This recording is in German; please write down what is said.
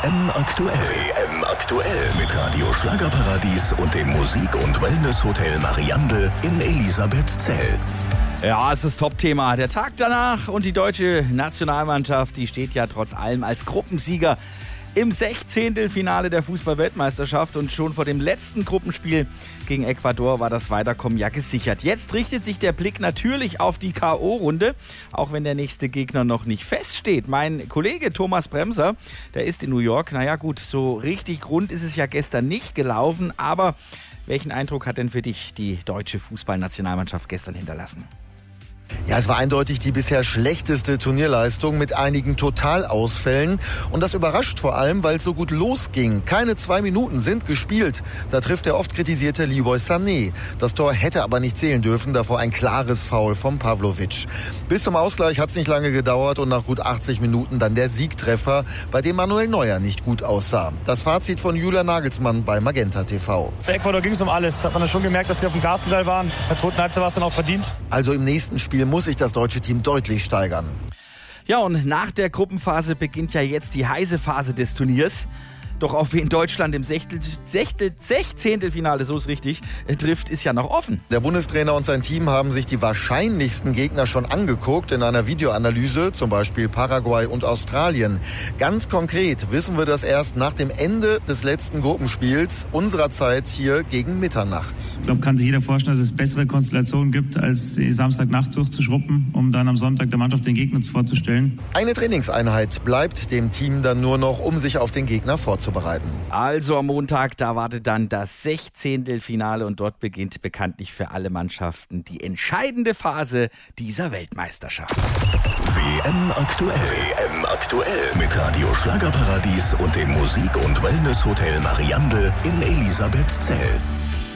WM aktuell. WM aktuell mit Radio Schlagerparadies und dem Musik- und Wellness-Hotel Mariandel in Elisabethzell. Ja, es ist Top-Thema. Der Tag danach und die deutsche Nationalmannschaft, die steht ja trotz allem als Gruppensieger im 16. Finale der Fußball-Weltmeisterschaft und schon vor dem letzten Gruppenspiel gegen Ecuador war das Weiterkommen ja gesichert. Jetzt richtet sich der Blick natürlich auf die K.O.-Runde, auch wenn der nächste Gegner noch nicht feststeht. Mein Kollege Thomas Bremser, der ist in New York. Naja gut, so richtig rund ist es ja gestern nicht gelaufen, aber welchen Eindruck hat denn für dich die deutsche Fußballnationalmannschaft gestern hinterlassen? Ja, es war eindeutig die bisher schlechteste Turnierleistung mit einigen Totalausfällen. Und das überrascht vor allem, weil es so gut losging. Keine 2 Minuten sind gespielt. Da trifft der oft kritisierte Leroy Sané. Das Tor hätte aber nicht zählen dürfen, davor ein klares Foul von Pavlovic. Bis zum Ausgleich hat es nicht lange gedauert und nach gut 80 Minuten dann der Siegtreffer, bei dem Manuel Neuer nicht gut aussah. Das Fazit von Julian Nagelsmann bei Magenta TV. Für Ecuador ging es um alles. Hat man dann schon gemerkt, dass die auf dem Gaspedal waren. In der zweiten Halbzeit war es dann auch verdient. Also im nächsten Spiel muss sich das deutsche Team deutlich steigern. Ja, und nach der Gruppenphase beginnt ja jetzt die heiße Phase des Turniers. Doch auf wen Deutschland im 16. Finale, so ist richtig, trifft, ist ja noch offen. Der Bundestrainer und sein Team haben sich die wahrscheinlichsten Gegner schon angeguckt in einer Videoanalyse, zum Beispiel Paraguay und Australien. Ganz konkret wissen wir das erst nach dem Ende des letzten Gruppenspiels unserer Zeit hier gegen Mitternacht. Ich glaube, kann sich jeder vorstellen, dass es bessere Konstellationen gibt, als die Samstagnacht durchzuschruppen, um dann am Sonntag der Mannschaft den Gegner vorzustellen. Eine Trainingseinheit bleibt dem Team dann nur noch, um sich auf den Gegner vorzubereiten. Also am Montag, da wartet dann das 16. Finale und dort beginnt bekanntlich für alle Mannschaften die entscheidende Phase dieser Weltmeisterschaft. WM aktuell. WM aktuell mit Radio Schlagerparadies und dem Musik- und Wellness-Hotel Mariandel in Elisabethzell.